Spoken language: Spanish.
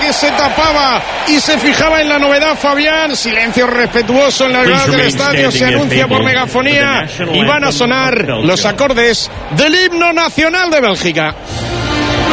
nadie se tapaba y se fijaba en la novedad, Fabián. Silencio respetuoso en la grada del estadio. Se anuncia por megafonía y van a sonar los acordes del himno nacional de Bélgica.